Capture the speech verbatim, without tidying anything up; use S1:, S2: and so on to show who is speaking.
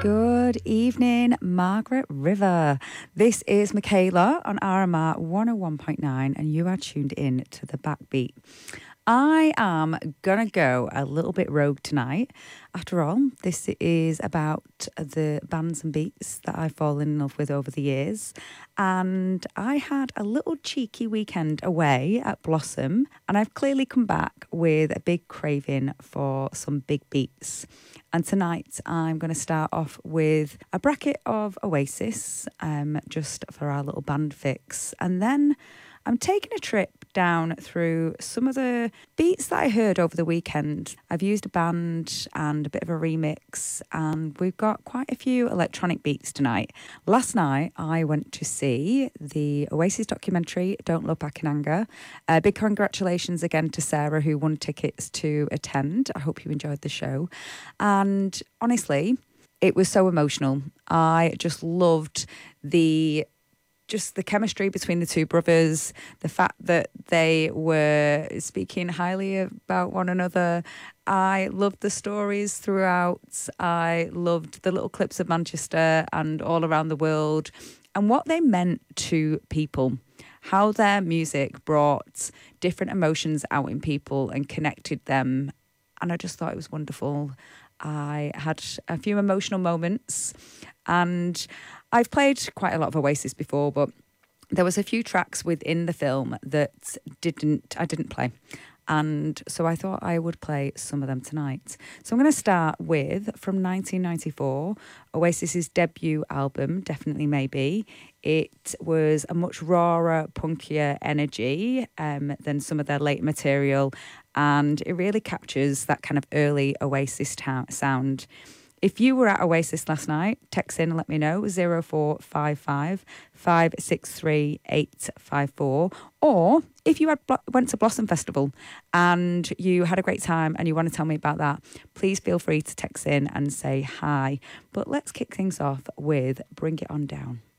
S1: Good evening, Margaret River. This is Michaela on R M R one oh one point nine, and you are tuned in to The Backbeat. I am going to go a little bit rogue tonight. After all, this is about the bands and beats that I've fallen in love with over the years. And I had a little cheeky weekend away at Blossom, and I've clearly come back with a big craving for some big beats. And tonight I'm going to start off with a bracket of Oasis, um, just for our little band fix. And then I'm taking a trip down through some of the beats that I heard over the weekend. I've used a band and a bit of a remix, and we've got quite a few electronic beats tonight. Last night, I went to see the Oasis documentary, Don't Look Back in Anger. Uh, big congratulations again to Sarah, who won tickets to attend. I hope you enjoyed the show. And honestly, it was so emotional. I just loved the just the chemistry between the two brothers, the fact that they were speaking highly about one another. I loved the stories throughout. I loved the little clips of Manchester and all around the world and what they meant to people, how their music brought different emotions out in people and connected them. And I just thought it was wonderful. I had a few emotional moments, and I've played quite a lot of Oasis before, but there was a few tracks within the film that didn't I didn't play. And so I thought I would play some of them tonight. So I'm going to start with, from nineteen ninety-four, Oasis's debut album, Definitely Maybe. It was a much rawer, punkier energy um, than some of their late material, and it really captures that kind of early Oasis ta- sound. If you were at Oasis last night, text in and let me know, zero four five five, five six three, eight five four. Or if you had went to Blossom Festival and you had a great time and you want to tell me about that, please feel free to text in and say hi. But let's kick things off with Bring It On Down.